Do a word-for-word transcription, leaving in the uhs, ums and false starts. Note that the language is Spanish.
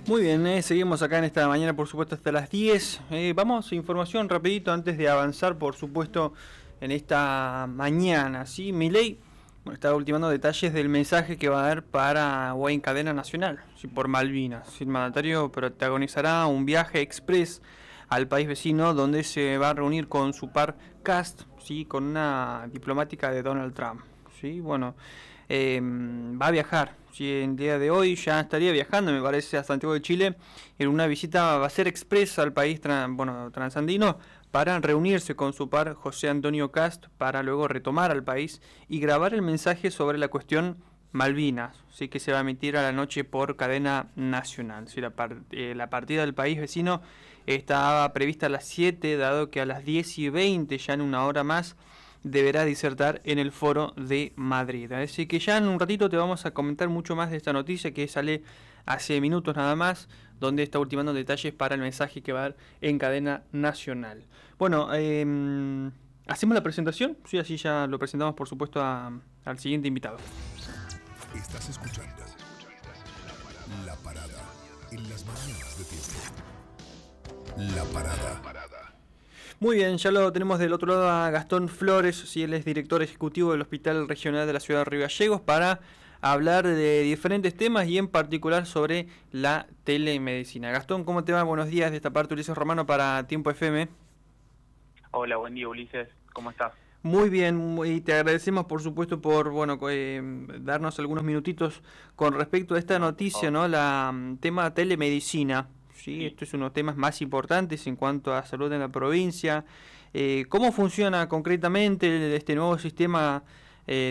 Muy bien, eh, seguimos acá en esta mañana, por supuesto, hasta las diez. Eh, vamos a información rapidito antes de avanzar, por supuesto, en esta mañana. ¿Sí? Milei bueno, está ultimando detalles del mensaje que va a dar para o en cadena nacional, ¿sí? Por Malvinas. El mandatario protagonizará un viaje express al país vecino donde se va a reunir con su par Kast, ¿sí? Con una diplomática de Donald Trump. ¿Sí? Bueno, eh, va a viajar. ¿Sí? El día de hoy ya estaría viajando, me parece, a Santiago de Chile en una visita, va a ser expresa al país tran, bueno, transandino para reunirse con su par José Antonio Kast para luego retomar al país y grabar el mensaje sobre la cuestión Malvinas, ¿sí? Que se va a emitir a la noche por cadena nacional. ¿Sí? La, par, eh, la partida del país vecino estaba prevista a las siete, dado que a las diez y veinte, ya en una hora más, deberá disertar en el foro de Madrid. Así que ya en un ratito te vamos a comentar mucho más de esta noticia que sale hace minutos nada más, donde está ultimando detalles para el mensaje que va a dar en cadena nacional. Bueno, eh, hacemos la presentación, sí, así ya lo presentamos por supuesto a, al siguiente invitado. Estás escuchando La Parada en las mañanas de tiempo. La Parada. Muy bien, ya lo tenemos del otro lado a Gastón Flores, si él es director ejecutivo del Hospital Regional de la Ciudad de Río Gallegos, para hablar de diferentes temas y en particular sobre la telemedicina. Gastón, ¿cómo te va? Buenos días, de esta parte Ulises Romano para Tiempo F M. Hola, buen día Ulises, ¿cómo estás? Muy bien, y te agradecemos por supuesto por bueno eh, darnos algunos minutitos con respecto a esta noticia, ¿no? La um, tema telemedicina. ¿Sí? Sí. Esto es uno de los temas más importantes en cuanto a salud en la provincia. Eh, ¿Cómo funciona concretamente este nuevo sistema